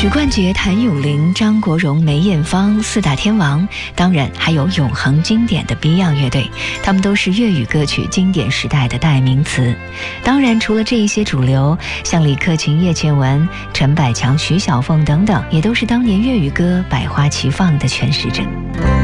许冠杰、谭咏麟、张国荣、梅艳芳四大天王，当然还有永恒经典的 Beyond 乐队，他们都是粤语歌曲经典时代的代名词。当然除了这一些主流，像李克勤、叶倩文、陈百强、徐小凤等等，也都是当年粤语歌百花齐放的诠释者。